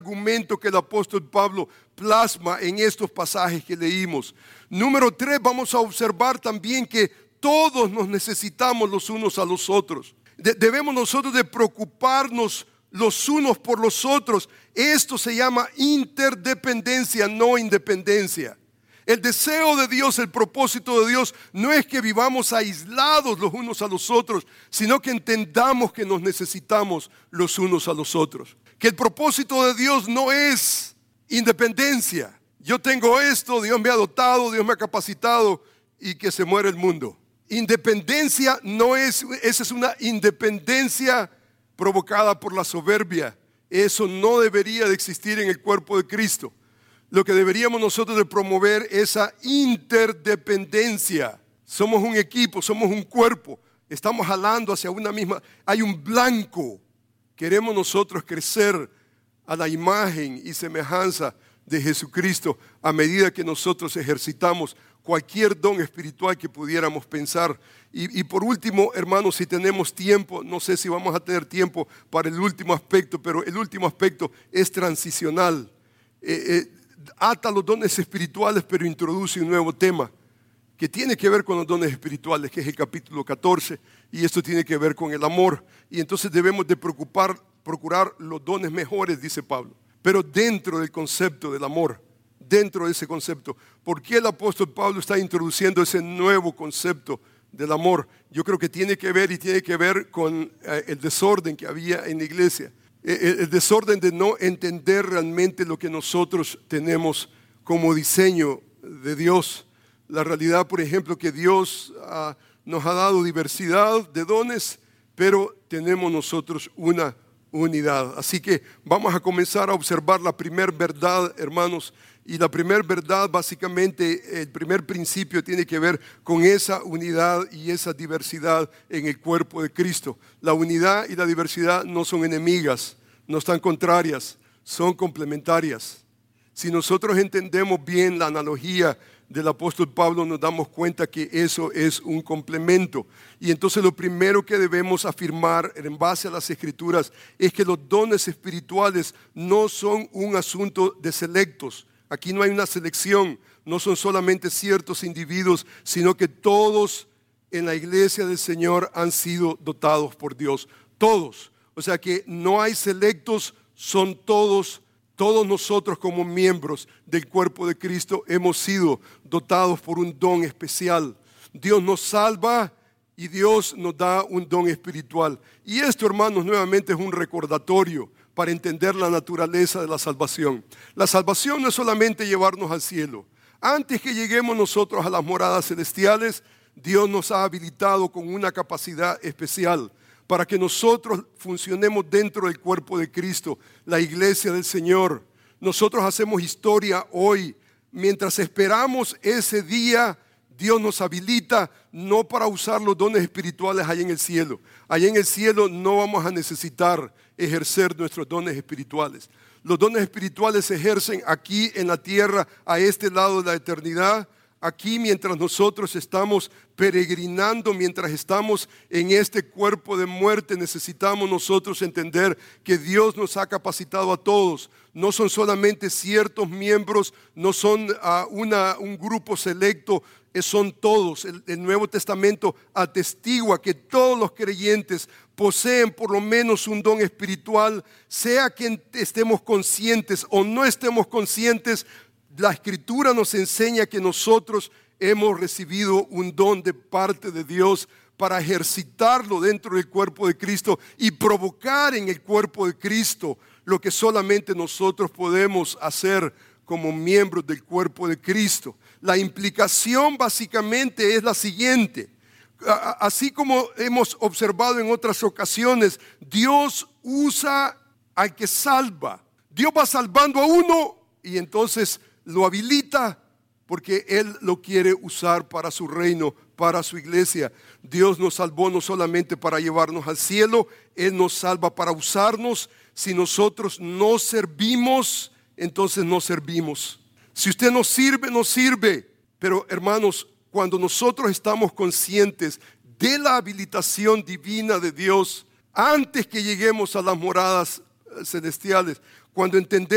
argumento que el apóstol Pablo plasma en estos pasajes que leímos. Número 3, vamos a observar también que todos nos necesitamos los unos a los otros. Debemos nosotros de preocuparnos los unos por los otros. Esto se llama interdependencia, no independencia. El deseo de Dios, el propósito de Dios no es que vivamos aislados los unos a los otros, sino que entendamos que nos necesitamos los unos a los otros. Que el propósito de Dios no es independencia. Yo tengo esto, Dios me ha dotado, Dios me ha capacitado y que se muere el mundo. Independencia no es, esa es una independencia provocada por la soberbia. Eso no debería de existir en el cuerpo de Cristo. Lo que deberíamos nosotros de promover es esa interdependencia. Somos un equipo, somos un cuerpo. Estamos jalando hacia una misma. Hay un blanco. Queremos nosotros crecer a la imagen y semejanza de Jesucristo a medida que nosotros ejercitamos cualquier don espiritual que pudiéramos pensar. Y por último, hermanos, si tenemos tiempo, no sé si vamos a tener tiempo para el último aspecto, pero el último aspecto es transicional. Ata los dones espirituales, pero introduce un nuevo tema que tiene que ver con los dones espirituales, que es el capítulo 14, y esto tiene que ver con el amor. Y entonces debemos de procurar los dones mejores, dice Pablo, pero dentro del concepto del amor, dentro de ese concepto. ¿Por qué el apóstol Pablo está introduciendo ese nuevo concepto del amor? Yo creo que tiene que ver con el desorden que había en la iglesia. El desorden de no entender realmente lo que nosotros tenemos como diseño de Dios. La realidad, por ejemplo, que Dios nos ha dado diversidad de dones, pero tenemos nosotros una unidad. Así que vamos a comenzar a observar la primera verdad, hermanos. Y la primera verdad, básicamente, el primer principio tiene que ver con esa unidad y esa diversidad en el cuerpo de Cristo. La unidad y la diversidad no son enemigas, no están contrarias, son complementarias. Si nosotros entendemos bien la analogía del apóstol Pablo, nos damos cuenta que eso es un complemento. Y entonces lo primero que debemos afirmar en base a las Escrituras es que los dones espirituales no son un asunto de selectos. Aquí no hay una selección, no son solamente ciertos individuos, sino que todos en la iglesia del Señor han sido dotados por Dios. Todos. O sea que no hay selectos, son todos nosotros como miembros del cuerpo de Cristo hemos sido dotados por un don especial. Dios nos salva y Dios nos da un don espiritual. Y esto, hermanos, nuevamente es un recordatorio para entender la naturaleza de la salvación. La salvación no es solamente llevarnos al cielo. Antes que lleguemos nosotros a las moradas celestiales, Dios nos ha habilitado con una capacidad especial para que nosotros funcionemos dentro del cuerpo de Cristo, la iglesia del Señor. Nosotros hacemos historia hoy. Mientras esperamos ese día, Dios nos habilita no para usar los dones espirituales allá en el cielo. Allá en el cielo no vamos a necesitar ejercer nuestros dones espirituales. Los dones espirituales se ejercen aquí en la tierra, a este lado de la eternidad. Aquí mientras nosotros estamos peregrinando, mientras estamos en este cuerpo de muerte, necesitamos nosotros entender que Dios nos ha capacitado a todos. No son solamente ciertos miembros, no son un grupo selecto, son todos. El Nuevo Testamento atestigua que todos los creyentes poseen por lo menos un don espiritual, sea que estemos conscientes o no estemos conscientes. La Escritura nos enseña que nosotros hemos recibido un don de parte de Dios para ejercitarlo dentro del cuerpo de Cristo y provocar en el cuerpo de Cristo lo que solamente nosotros podemos hacer como miembros del cuerpo de Cristo. La implicación básicamente es la siguiente. Así como hemos observado en otras ocasiones, Dios usa al que salva. Dios va salvando a uno y entonces lo habilita porque Él lo quiere usar para su reino, para su iglesia. Dios nos salvó no solamente para llevarnos al cielo, Él nos salva para usarnos. Si nosotros no servimos, entonces no servimos. Si usted no sirve, no sirve. Pero hermanos, cuando nosotros estamos conscientes de la habilitación divina de Dios, antes que lleguemos a las moradas celestiales, cuando entendemos